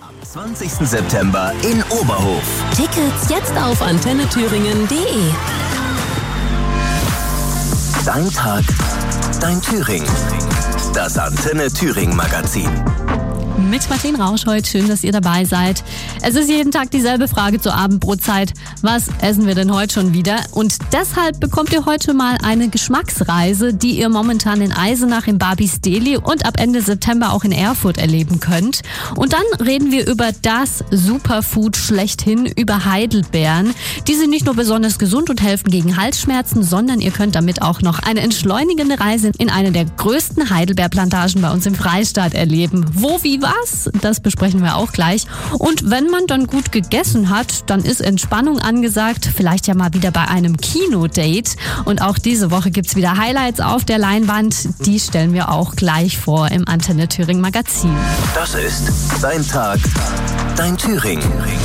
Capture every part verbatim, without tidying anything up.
Am zwanzigsten September in Oberhof. Tickets jetzt auf antenne thüringen punkt de. Dein Tag, dein Thüringen. Das Antenne Thüringen Magazin. Mit Martin Rausch heute. Schön, dass ihr dabei seid. Es ist jeden Tag dieselbe Frage zur Abendbrotzeit. Was essen wir denn heute schon wieder? Und deshalb bekommt ihr heute mal eine Geschmacksreise, die ihr momentan in Eisenach im Barbies Deli und ab Ende September auch in Erfurt erleben könnt. Und dann reden wir über das Superfood schlechthin, über Heidelbeeren. Die sind nicht nur besonders gesund und helfen gegen Halsschmerzen, sondern ihr könnt damit auch noch eine entschleunigende Reise in eine der größten Heidelbeerplantagen bei uns im Freistaat erleben. Wo, wie, was? Das besprechen wir auch gleich. Und wenn man dann gut gegessen hat, dann ist Entspannung angesagt. Vielleicht ja mal wieder bei einem Kinodate. Und auch diese Woche gibt's wieder Highlights auf der Leinwand. Die stellen wir auch gleich vor im Antenne Thüringen Magazin. Das ist dein Tag, dein Thüringen.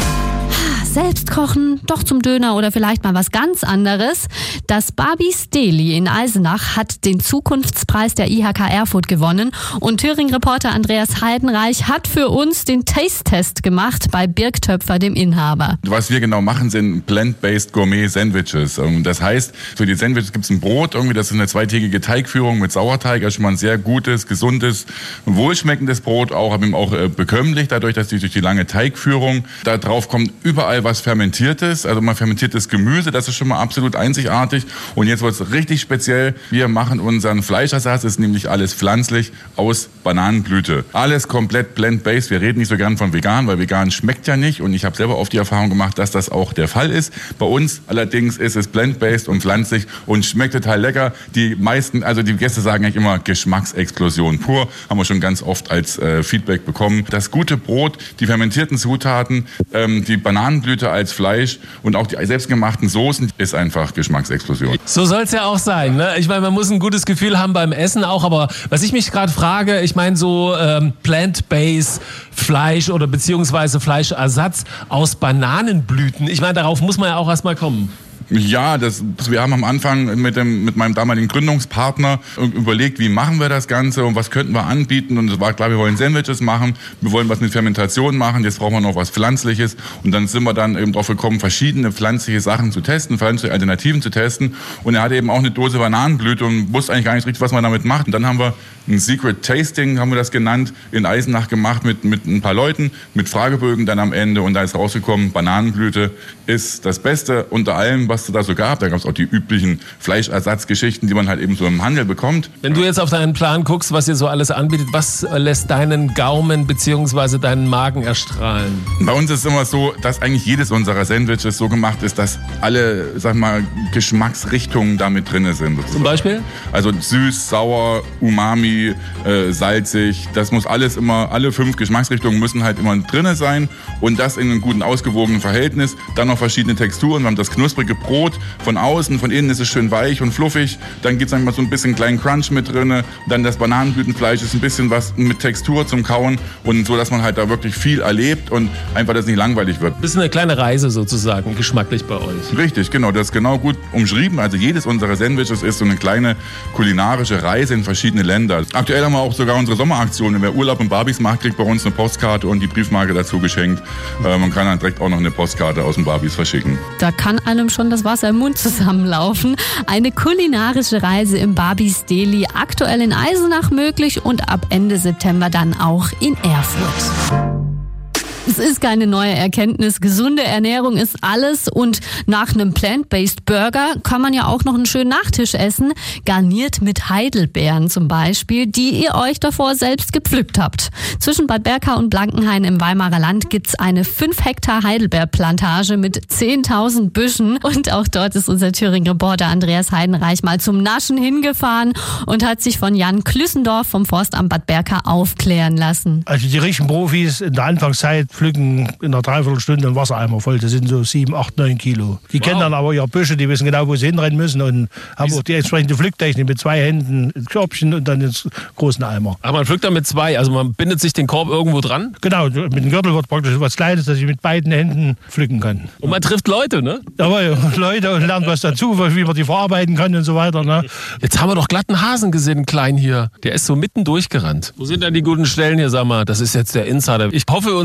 Selbst kochen, doch zum Döner oder vielleicht mal was ganz anderes. Das Barbies Deli in Eisenach hat den Zukunftspreis der I H K Erfurt gewonnen und Thüringen-Reporter Andreas Heidenreich hat für uns den Taste-Test gemacht bei Birk Töpfer, dem Inhaber. Was wir genau machen, sind Plant-Based Gourmet Sandwiches. Das heißt, für die Sandwiches gibt es ein Brot, irgendwie, das ist eine zweitägige Teigführung mit Sauerteig, also schon mal ein sehr gutes, gesundes, wohlschmeckendes Brot, auch, aber eben auch äh, bekömmlich, dadurch, dass die durch die lange Teigführung, da drauf kommt überall was Fermentiertes, also mal fermentiertes Gemüse, das ist schon mal absolut einzigartig. Und jetzt wird es richtig speziell. Wir machen unseren Fleischersatz, das ist nämlich alles pflanzlich aus Bananenblüte. Alles komplett plant-based. Wir reden nicht so gern von vegan, weil vegan schmeckt ja nicht. Und ich habe selber oft die Erfahrung gemacht, dass das auch der Fall ist. Bei uns allerdings ist es plant-based und pflanzlich und schmeckt total lecker. Die meisten, also die Gäste sagen eigentlich immer Geschmacksexplosion pur. Haben wir schon ganz oft als äh, Feedback bekommen. Das gute Brot, die fermentierten Zutaten, ähm, die Bananenblüte als Fleisch und auch die selbstgemachten Soßen ist einfach Geschmacksexplosion. So soll es ja auch sein, ne? Ich meine, man muss ein gutes Gefühl haben beim Essen auch, aber was ich mich gerade frage, ich meine so ähm, Plant-Based Fleisch oder beziehungsweise Fleischersatz aus Bananenblüten, ich meine, darauf muss man ja auch erstmal kommen. Ja, das, wir haben am Anfang mit dem mit meinem damaligen Gründungspartner überlegt, wie machen wir das Ganze und was könnten wir anbieten. Und es war klar, wir wollen Sandwiches machen, wir wollen was mit Fermentation machen, jetzt brauchen wir noch was Pflanzliches. Und dann sind wir dann eben drauf gekommen, verschiedene pflanzliche Sachen zu testen, pflanzliche Alternativen zu testen. Und er hatte eben auch eine Dose Bananenblüte und wusste eigentlich gar nicht richtig, was man damit macht. Und dann haben wir ein Secret Tasting, haben wir das genannt, in Eisenach gemacht mit, mit ein paar Leuten, mit Fragebögen dann am Ende. Und da ist rausgekommen, Bananenblüte ist das Beste unter allem, was es da so gab. Da gab es auch die üblichen Fleischersatzgeschichten, die man halt eben so im Handel bekommt. Wenn du jetzt auf deinen Plan guckst, was ihr so alles anbietet, was lässt deinen Gaumen bzw. deinen Magen erstrahlen? Bei uns ist es immer so, dass eigentlich jedes unserer Sandwiches so gemacht ist, dass alle, sag mal, Geschmacksrichtungen da mit drin sind. Sozusagen. Zum Beispiel? Also süß, sauer, umami, äh, salzig. Das muss alles immer, alle fünf Geschmacksrichtungen müssen halt immer drin sein und das in einem guten, ausgewogenen Verhältnis. Dann noch verschiedene Texturen. Wir haben das knusprige Brot von außen, von innen ist es schön weich und fluffig. Dann gibt es manchmal so ein bisschen kleinen Crunch mit drin. Dann das Bananenblütenfleisch ist ein bisschen was mit Textur zum Kauen und so, dass man halt da wirklich viel erlebt und einfach, dass es nicht langweilig wird. Das ist eine kleine Reise sozusagen, geschmacklich bei euch. Richtig, genau. Das ist genau gut umschrieben. Also jedes unserer Sandwiches ist so eine kleine kulinarische Reise in verschiedene Länder. Aktuell haben wir auch sogar unsere Sommeraktion. Wer Urlaub im Barbies macht, kriegt bei uns eine Postkarte und die Briefmarke dazu geschenkt. Äh, man kann dann direkt auch noch eine Postkarte aus dem Barbies verschicken. Da kann einem schon das Wasser im Mund zusammenlaufen. Eine kulinarische Reise im Barbies Deli, aktuell in Eisenach möglich und ab Ende September dann auch in Erfurt. Es ist keine neue Erkenntnis. Gesunde Ernährung ist alles und nach einem Plant-Based Burger kann man ja auch noch einen schönen Nachtisch essen, garniert mit Heidelbeeren zum Beispiel, die ihr euch davor selbst gepflückt habt. Zwischen Bad Berka und Blankenhain im Weimarer Land gibt's eine fünf Hektar Heidelbeerplantage mit zehntausend Büschen und auch dort ist unser Thüringen-Reporter Andreas Heidenreich mal zum Naschen hingefahren und hat sich von Jan Klüssendorf vom Forstamt Bad Berka aufklären lassen. Also die richtigen Profis in der Anfangszeit pflücken in einer Dreiviertelstunde einen Wassereimer voll. Das sind so sieben, acht, neun Kilo. Die wow. kennen dann aber ihre Büsche, die wissen genau, wo sie hinrennen müssen und haben auch die entsprechende Pflücktechnik mit zwei Händen, ein Körbchen und dann den großen Eimer. Aber man pflückt dann mit zwei, also man bindet sich den Korb irgendwo dran? Genau, mit dem Gürtel wird praktisch was Kleines, dass ich mit beiden Händen pflücken kann. Und man trifft Leute, ne? Aber Leute und lernt was dazu, wie man die verarbeiten kann und so weiter. Ne? Jetzt haben wir doch glatten Hasen gesehen, klein hier. Der ist so mitten durchgerannt. Wo sind denn die guten Stellen hier, sag mal? Das ist jetzt der Insider. Ich hoffe,